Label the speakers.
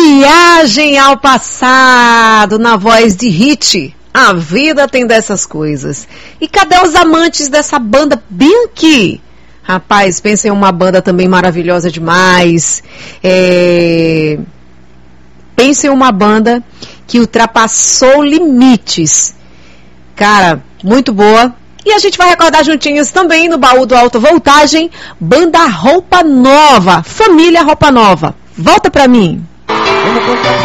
Speaker 1: Viagem ao passado, na voz de Hit. A vida tem dessas coisas. E cadê os amantes dessa banda bem aqui? Rapaz, pensa em uma banda também maravilhosa demais. Pensa em uma banda que ultrapassou limites. Cara, muito boa. E a gente vai recordar juntinhos também no baú do Alto Voltagem, banda Roupa Nova, família Roupa Nova. Volta pra mim.
Speaker 2: Vamos contar.